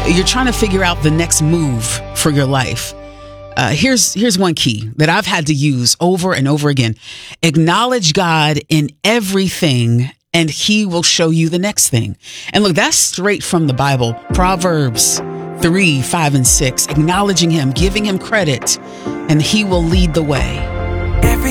you're trying to figure out the next move for your life, here's one key that I've had to use over and over again. Acknowledge God in everything, and he will show you the next thing. And look, that's straight from the Bible. Proverbs 3, 5, and 6, acknowledging him, giving him credit, and he will lead the way.